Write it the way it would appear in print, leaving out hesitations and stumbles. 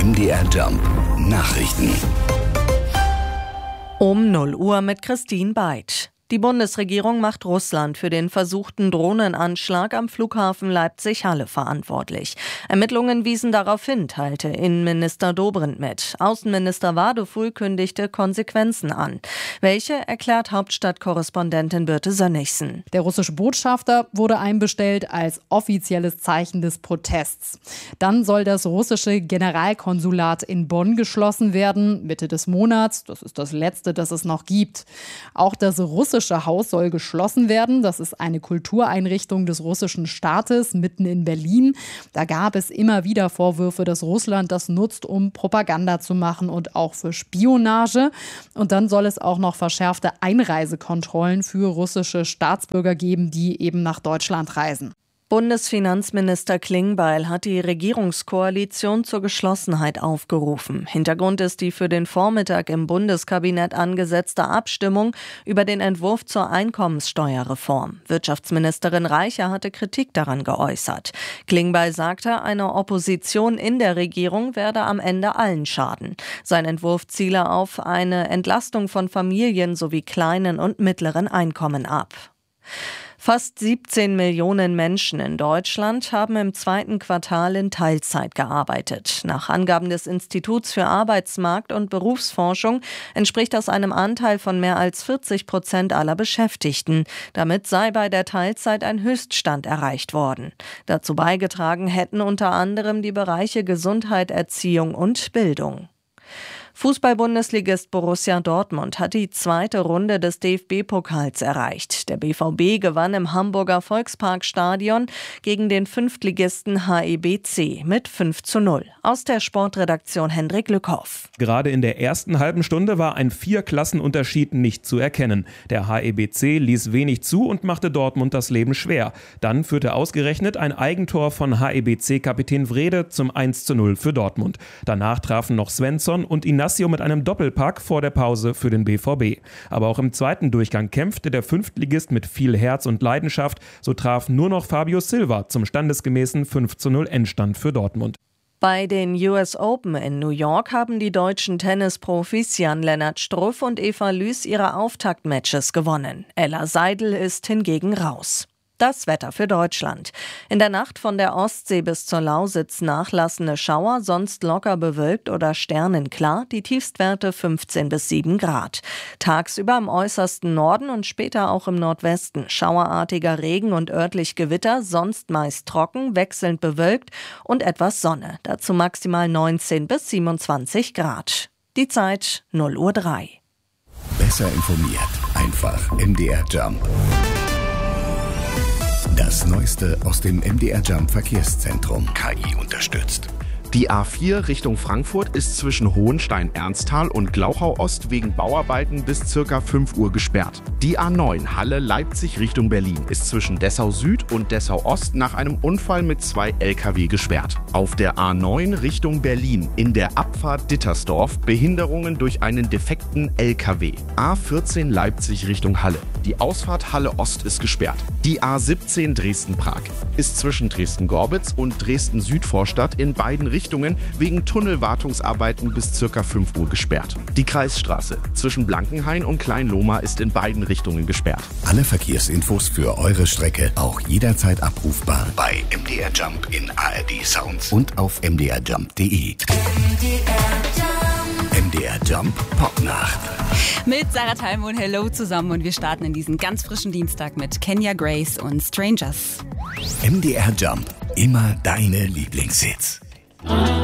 MDR Jump Nachrichten. Um 0 Uhr mit Christine Beid. Die Bundesregierung macht Russland für den versuchten Drohnenanschlag am Flughafen Leipzig-Halle verantwortlich. Ermittlungen wiesen darauf hin, teilte Innenminister Dobrindt mit. Außenminister Wadefuhl kündigte Konsequenzen an. Welche, erklärt Hauptstadtkorrespondentin Birte Sönnigsen. Der russische Botschafter wurde einbestellt als offizielles Zeichen des Protests. Dann soll das russische Generalkonsulat in Bonn geschlossen werden, Mitte des Monats. Das ist das letzte, das es noch gibt. Auch das russische Haus soll geschlossen werden. Das ist eine Kultureinrichtung des russischen Staates mitten in Berlin. Da gab es immer wieder Vorwürfe, dass Russland das nutzt, um Propaganda zu machen und auch für Spionage. Und dann soll es auch noch verschärfte Einreisekontrollen für russische Staatsbürger geben, die eben nach Deutschland reisen. Bundesfinanzminister Klingbeil hat die Regierungskoalition zur Geschlossenheit aufgerufen. Hintergrund ist die für den Vormittag im Bundeskabinett angesetzte Abstimmung über den Entwurf zur Einkommenssteuerreform. Wirtschaftsministerin Reicher hatte Kritik daran geäußert. Klingbeil sagte, eine Opposition in der Regierung werde am Ende allen schaden. Sein Entwurf ziele auf eine Entlastung von Familien sowie kleinen und mittleren Einkommen ab. Fast 17 Millionen Menschen in Deutschland haben im zweiten Quartal in Teilzeit gearbeitet. Nach Angaben des Instituts für Arbeitsmarkt- und Berufsforschung entspricht das einem Anteil von mehr als 40% aller Beschäftigten. Damit sei bei der Teilzeit ein Höchststand erreicht worden. Dazu beigetragen hätten unter anderem die Bereiche Gesundheit, Erziehung und Bildung. Fußball-Bundesligist Borussia Dortmund hat die zweite Runde des DFB-Pokals erreicht. Der BVB gewann im Hamburger Volksparkstadion gegen den Fünftligisten HEBC mit 5:0. Aus der Sportredaktion Hendrik Lückhoff. Gerade in der ersten halben Stunde war ein 4-Klassenunterschied nicht zu erkennen. Der HEBC ließ wenig zu und machte Dortmund das Leben schwer. Dann führte ausgerechnet ein Eigentor von HEBC-Kapitän Wrede zum 1:0 für Dortmund. Danach trafen noch Svensson und Inacio mit einem Doppelpack vor der Pause für den BVB. Aber auch im zweiten Durchgang kämpfte der Fünftligist mit viel Herz und Leidenschaft. So traf nur noch Fabio Silva zum standesgemäßen 5:0 Endstand für Dortmund. Bei den US Open in New York haben die deutschen Tennisprofis Jan-Lennart Struff und Eva Lüß ihre Auftaktmatches gewonnen. Ella Seidel ist hingegen raus. Das Wetter für Deutschland. In der Nacht von der Ostsee bis zur Lausitz nachlassende Schauer, sonst locker bewölkt oder sternenklar, die Tiefstwerte 15 bis 7 Grad. Tagsüber im äußersten Norden und später auch im Nordwesten schauerartiger Regen und örtlich Gewitter, sonst meist trocken, wechselnd bewölkt und etwas Sonne. Dazu maximal 19 bis 27 Grad. Die Zeit 0:03 Uhr. Besser informiert, einfach MDR Jump. Das Neueste aus dem MDR Jump Verkehrszentrum. KI unterstützt. Die A4 Richtung Frankfurt ist zwischen Hohenstein-Ernsthal und Glauchau-Ost wegen Bauarbeiten bis ca. 5 Uhr gesperrt. Die A9 Halle-Leipzig Richtung Berlin ist zwischen Dessau-Süd und Dessau-Ost nach einem Unfall mit 2 Lkw gesperrt. Auf der A9 Richtung Berlin in der Abfahrt Dittersdorf Behinderungen durch einen defekten Lkw. A14 Leipzig Richtung Halle. Die Ausfahrt Halle-Ost ist gesperrt. Die A17 Dresden-Prag ist zwischen Dresden-Gorbitz und Dresden-Südvorstadt in beiden Richtungen wegen Tunnelwartungsarbeiten bis ca. 5 Uhr gesperrt. Die Kreisstraße zwischen Blankenhain und Kleinlohmar ist in beiden Richtungen gesperrt. Alle Verkehrsinfos für eure Strecke auch jederzeit abrufbar bei MDR Jump in ARD Sounds und auf mdrjump.de. MDR Jump Popnacht. Mit Sarah Thalmo und Hello zusammen und wir starten in diesen ganz frischen Dienstag mit Kenya Grace und Strangers. MDR Jump, immer deine Lieblingshits.